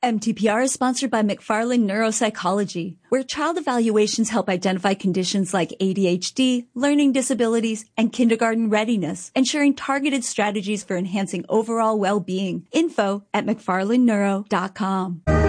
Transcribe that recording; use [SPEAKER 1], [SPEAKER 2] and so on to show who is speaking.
[SPEAKER 1] MTPR is sponsored by McFarland Neuropsychology, where child evaluations help identify conditions like ADHD, learning disabilities, and kindergarten readiness, ensuring targeted strategies for enhancing overall well-being. Info at McFarlandNeuro.com.